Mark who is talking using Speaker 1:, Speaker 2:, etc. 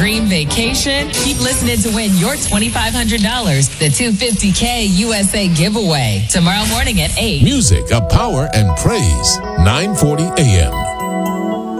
Speaker 1: dream vacation? Keep listening to win your $2,500, the $250K USA giveaway. Tomorrow morning at 8.
Speaker 2: Music of power and praise, 9:40 a.m.